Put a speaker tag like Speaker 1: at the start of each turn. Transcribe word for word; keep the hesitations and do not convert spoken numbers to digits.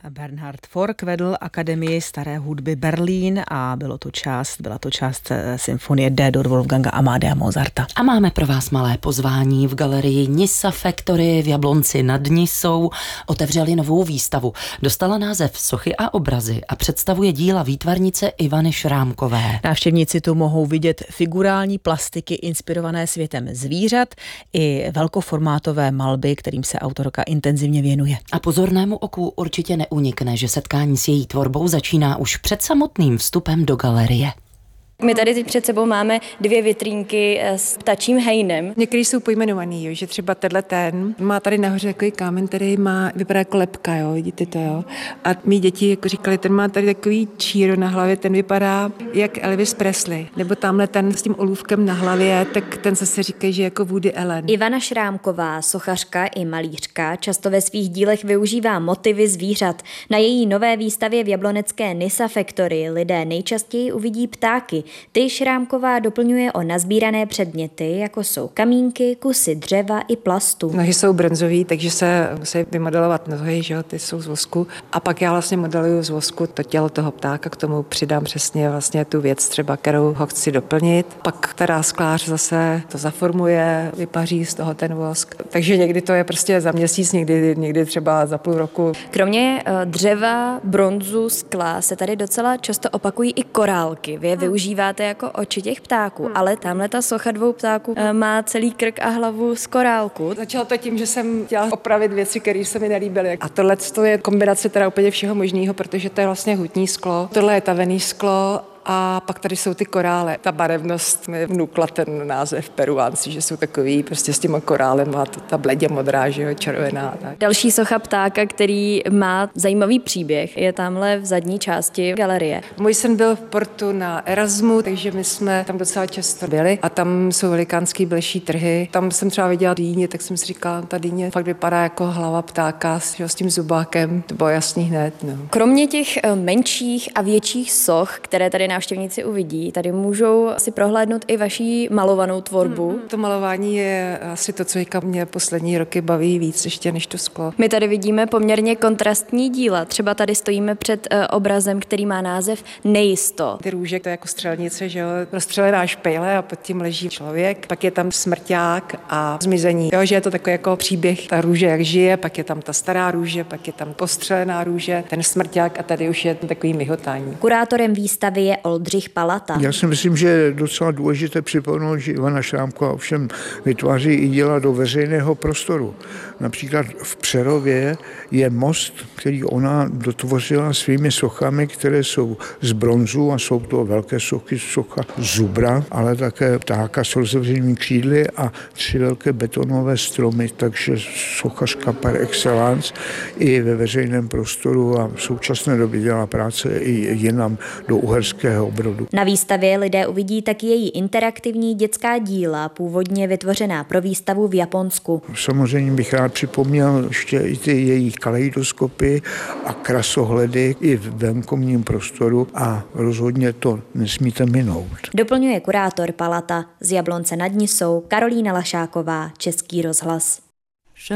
Speaker 1: Bernhard Fork vedl Akademii staré hudby Berlín a bylo to část, byla to část symfonie D-dur Wolfganga Amadea Mozarta.
Speaker 2: A máme pro vás malé pozvání. V galerii Nysa Factory v Jablonci nad Nisou otevřeli novou výstavu. Dostala název Sochy a obrazy a představuje díla výtvarnice Ivany Šrámkové.
Speaker 1: Návštěvníci tu mohou vidět figurální plastiky inspirované světem zvířat i velkoformátové malby, kterým se autorka intenzivně věnuje.
Speaker 2: A pozornému oku určitě neunikne, že setkání s její tvorbou začíná už před samotným vstupem do galerie.
Speaker 3: My tady teď před sebou máme dvě vitrínky s ptačím hejnem.
Speaker 4: Některý jsou pojmenovaný, jo, že třeba tenhle ten má tady nahoře takový kámen, který má, vypadá jako lepka, jo, vidíte to, jo. A mý děti jako říkali, ten má tady takový číro na hlavě, ten vypadá jak Elvis Presley. Nebo tamhle ten s tím olůvkem na hlavě, tak ten zase říkají, že jako Woody Allen.
Speaker 3: Ivana Šrámková, sochařka i malířka, často ve svých dílech využívá motivy zvířat. Na její nové výstavě v jablonecké Nysa Factory lidé nejčastěji uvidí ptáky. Ty Šrámková doplňuje o nazbírané předměty, jako jsou kamínky, kusy dřeva i plastu.
Speaker 4: Nohy jsou bronzový, takže se musí vymodelovat nohy, že jo, ty jsou z vosku. A pak já vlastně modeluju z vosku to tělo toho ptáka, k tomu přidám přesně vlastně tu věc třeba, kterou ho chci doplnit. Pak teda sklář zase to zaformuje, vypaří z toho ten vosk. Takže někdy to je prostě za měsíc, někdy, někdy třeba za půl roku.
Speaker 3: Kromě dřeva, bronzu, skla se tady docela často opakují i korálky. Vy je využíváte jako oči těch ptáků, ale tamhle ta socha dvou ptáků má celý krk a hlavu z korálku.
Speaker 4: Začalo to tím, že jsem chtěla opravit věci, které se mi nelíbily. A tohle je kombinace teda úplně všeho možného, protože to je vlastně hutní sklo. Tohle je tavený sklo. A pak tady jsou ty korále. Ta barevnost mi vnukla ten název Peruánci, že jsou takový prostě s těma korálem a ta bledě modrá, že jo, červená. Tak.
Speaker 3: Další socha ptáka, který má zajímavý příběh, je tamhle v zadní části galerie.
Speaker 4: Můj syn byl v Portu na Erasmu, takže my jsme tam docela často byli a tam jsou velikánský bleší trhy. Tam jsem třeba viděla dýně, tak jsem si říkala, ta dýně fakt vypadá jako hlava ptáka s, s tím zubákem, to bylo jasný hned. No.
Speaker 3: Kromě těch menších a větších soch, které tady návštěvníci uvidí, tady můžou si prohlédnout i vaší malovanou tvorbu.
Speaker 4: Hmm, to malování je asi to, co mě poslední roky baví víc ještě než to sklo.
Speaker 3: My tady vidíme poměrně kontrastní díla. Třeba tady stojíme před uh, obrazem, který má název Nejisto.
Speaker 4: Ty růže, to je jako střelnice, že jo, rozstřelená špejle a pod tím leží člověk. Pak je tam smrťák a zmizení. Jo, že je to takový jako příběh, ta růže jak žije, pak je tam ta stará růže, pak je tam postřelená růže, ten smrťák a tady už je takový myhotání.
Speaker 3: Kurátorem výstavy je Oldřich Palata.
Speaker 5: Já si myslím, že je docela důležité připomenout, že Ivana Šrámková ovšem vytváří i díla do veřejného prostoru. Například v Přerově je most, který ona dotvořila svými sochami, které jsou z bronzu a jsou to velké sochy, socha zubra, ale také ptáka s rozevřenými křídly a tři velké betonové stromy, takže sochařka par excellence i ve veřejném prostoru a v současné době dělá práce i jinam do Uherského Brodu.
Speaker 3: Na výstavě lidé uvidí taky její interaktivní dětská díla, původně vytvořená pro výstavu v Japonsku.
Speaker 5: Samozřejmě bych rád připomněl ještě i ty její kaleidoskopy a krasohledy i v venkovním prostoru a rozhodně to nesmíte minout.
Speaker 3: Doplňuje kurátor Palata. Z Jablonce nad Nisou Karolína Lašáková, Český rozhlas.